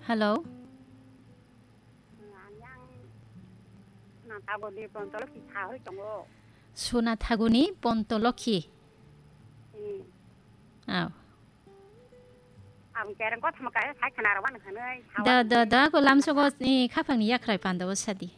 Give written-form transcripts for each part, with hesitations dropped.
ฮัลโหล 나타고니 본토로 기타를 정오. 소나타구니 본토로키. 아우. 암께는 거 타마까지 살 하나로 하는 거는. 다 그 람소고 이 카팡니 약라이 반다고 사디.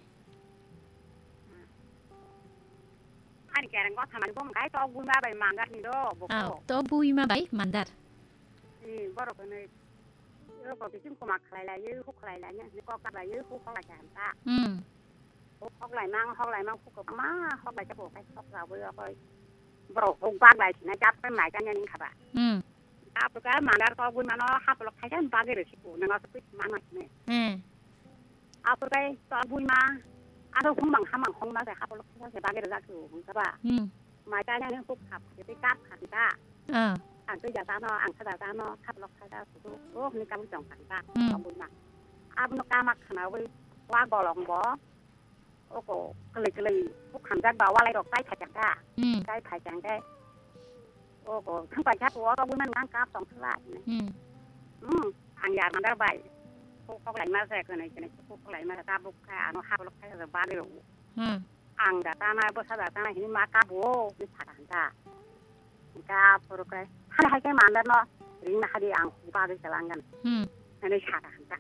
아니 깨는 거 타만 보면 가이 또 부이마 바이 만다니도 보고. 아, 또 부이마 바이 만다. 바로 그네. 이거 비중 고막 할라 유 혹할라냐. 이거 까봐 유 혹할라 잔다. hốc lại mang phúc của má hốc lại cho bộ cái hốc vào với coi bro hùng bác lại thì nó chấp cái mày cho nên khả bạn áp cái mà đã có vui mà nó hấp lọc thấy cái ba cái được chịu nó sẽ biết mà này áp cái to vui mà áp đâu không bằng không nó sẽ hấp lọc thấy ba cái được ra chịu các bạn mày cho nên phúc hấp thì cái cáp hạt ta ăn cái giả nó ăn cái giả nó hấp lọc thấy ta ôนี่กำจังhạt taของvui mà áp nó cam mặc nào với qua gò lòng bóโอ้โหก็เลยพวกคำจัดบอกว่าอะไรดอกใต้ไผ่จังก้าใต้ไผ่จังได้โอ้โหทั้งไปชัดหัวก็วุ่นมันนั่งกราฟ2 thนะอังยามันได้ใบพวกเขาไหลมาแทรกกันในพวกเขาไหลมาตาบุกขาโนฮับลูกไข่ระบาดเลยอังดาตาหน้าบริษัทดาตาหน้าเห็นมากราบโว้ดิฉันหันตากราบพวกเขาถ้าให้แค่มันได้เนาะริงนะคดีอังหูปาดิฉลังกันในฉากหันตา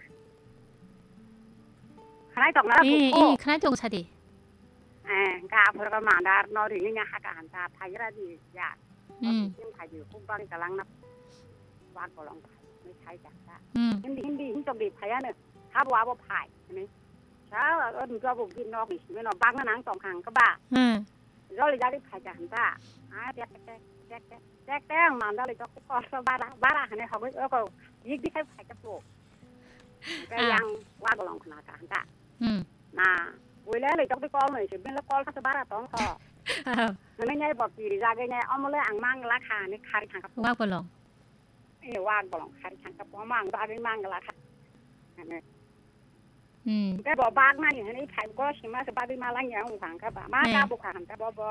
ขณะตรงนั้นขณะตรงซะดิกาพวกเรามาดารนอริงเนี่ยหากหันตาไทยระดียากขึ้นไทยอยู่คุ้มบ้านกำลังนับวางกลองไทยไม่ใช่จักรหินดีหินจมดีไทยเนี่ยถ้าบอกว่าไผ่ใช่ไหมถ้าดูก็บุกดินนอกไม่นอนบ้านนั่ง2 ครั้งก็บ้าเราเลยจะได้ไผ่จักรหันตาแจ๊กมาได้เลยก็ก็บ้าเนี่ยเขาก็ยิ่งที่ใครไผ่กระโปงก็ยังว่ากลองขนาดหันตาน่ะเวลาเลยต้องไปกอลหน่อยสิเป็นแล้วกอลก็จะบ้าต้องคอไม่ใช่บอกกี่รายไงเอามาเลยอ่างมั่งราคานี่คาริชังกับว่ากลองว่ากลองคาริชังกับมั่งบ้าได้มั่งราคาก็บอกบ้านนั่นอย่างนี้ไผ่ก็ชิมมาสบายได้มาล้างอย่างห่างกับบ้ามากาบุกหันกับบ่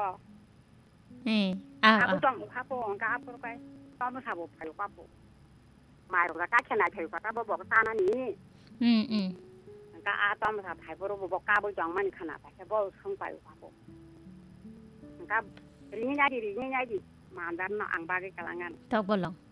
บุจ้องข้าพงกาบุกไปตอนนู้นข้าบุกไผ่ก็บุกมาหรอกกาแค่ไหนไผ่ก็บ่บอกตาหน้านี้ก็อาตอมภาษาไทยพวกเราบอกกาบจองมันขนาดแต่บ่เข้าไปว่าบ่ก็ริงยาดีมาดันอังบากิกลังงันตอกบ่ลอง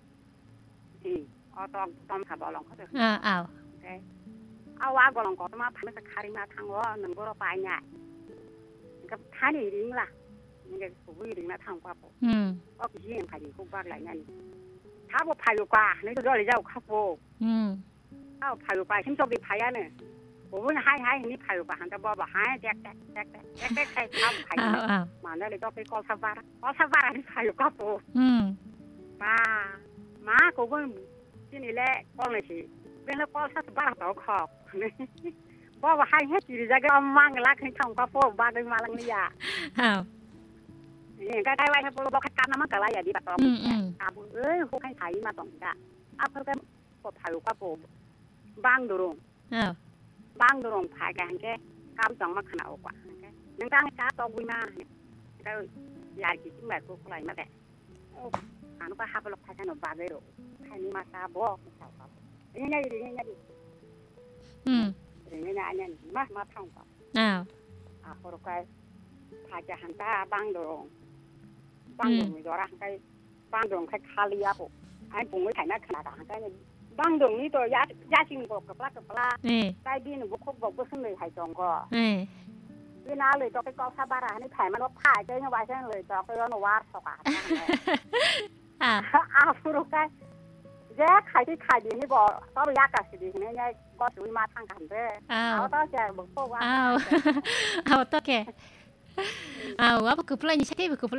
ตอมค่ะบ่ลองเขาเด้อ้าวเอาว่าบ่ลองก็มาพันสักคาริมาทางว่านึงบ่เราไปง่ายก็ท่านี่ริงล่ะนี่ก็ผู้วิริงนะทางกว่าบ่ก็สิเห็นไผอยู่คุกบ้านหลายงั้นถ้าบ่ไผอยู่กว่านี่ก็เลยเจ้าครับบ่เอาไผอยู่ไปชิมจบดิไผอ่ะเนี่ยผมว่าให้นี่ไผ่บ้านแต่บ่ให้แจ๊กใครทำไผ่มาแล้วเลยก็ไปกอลซาบาร์นี่ไผ่ก็ปูมากูก็ที่นี่แหละกอลเลยสิเป็นแล้วกอลซาบาร์ต่อขอบบ่ว่าให้กี่จะก็มั่งรักให้ทำก็ปูบ้านได้มาลังนี่ยานี่ก็ได้ไว้ให้ปูบอกให้การน้ำมันก็ไรอย่าดีแบบต่อบุพวกให้ไผ่มาต่อจ้ะเอาเพิ่มก็ปลดไผ่ก็ปูบ้างดูรงบางดวงภายกันแค่กำจังมาขนาดกว่านั่งตั้งกาตองวิมาก็อยากกินแบบพวกอะไรมาแต่อันก็ฮับล็อกภายกันหนูบาดเลยหรอใครนี่มาซาบอไม่ชอบครับยังไงมาทำครับพอเราไปภายจะหันตาบางดวงมีตัวร่างกายบางดวงแค่คาลียาปุ๊ไอ้ปุ่งไม่ถ่ายหน้าขนาดหันกายบางดวงนี่ตัวยาชิงบอกกับปลาใต้ดินบุกคุกบอกว่าขึ้นเลยหายจองก็เวลาเลยจะไปกอซาบาราในแผ่มันว่าผ่ายเจ้าเนี่ยไว้เช่นเลยจะไปย้อนว่าสกัดพูดกันแย่ขายที่ขายดีนี่บอกต้องไปยากกับสิ่งนี้เนี่ยก็ถือมาทางกันด้วยเอาต้องแจกบอกพวกว่าเอาต้องแกว่าคือเพลงใช่ไหมคือ